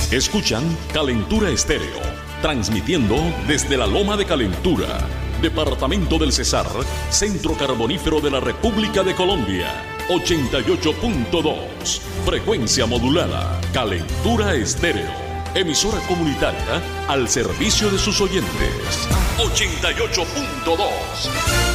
Escuchan Calentura Estéreo, transmitiendo desde la Loma de Calentura, Departamento del Cesar, Centro Carbonífero de la República de Colombia. 88.2, frecuencia modulada, Calentura Estéreo, emisora comunitaria al servicio de sus oyentes. 88.2.